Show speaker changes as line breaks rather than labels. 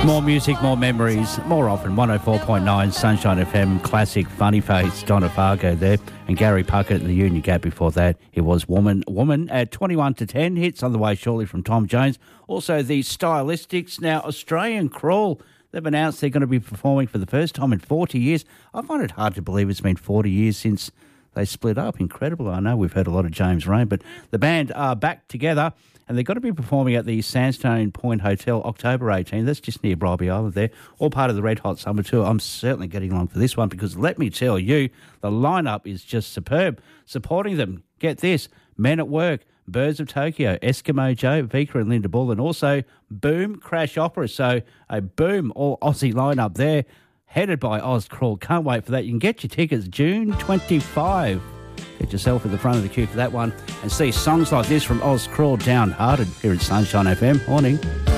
More music, more memories, more often. 104.9 Sunshine FM, classic Funny Face, Donna Fargo there, and Gary Puckett in the Union Gap before that. It was Woman at 21 to 10. Hits on the way shortly from Tom Jones. Also the Stylistics. Now, Australian Crawl, they've announced they're going to be performing for the first time in 40 years. I find it hard to believe it's been 40 years since they split up. Incredible. I know we've heard a lot of James Rain, but the band are back together. And they're going to be performing at the Sandstone Point Hotel October 18. That's just near Bribie Island there. All part of the Red Hot Summer Tour. I'm certainly getting along for this one because let me tell you, the lineup is just superb. Supporting them, get this, Men at Work, Birds of Tokyo, Eskimo Joe, Vika and Linda Bull, and also Boom Crash Opera. So a boom, all Aussie lineup there, headed by Oz Crawl. Can't wait for that. You can get your tickets June 25. Get yourself at the front of the queue for that one and see songs like this from Oz Crawl, Downhearted, here at Sunshine FM. Morning.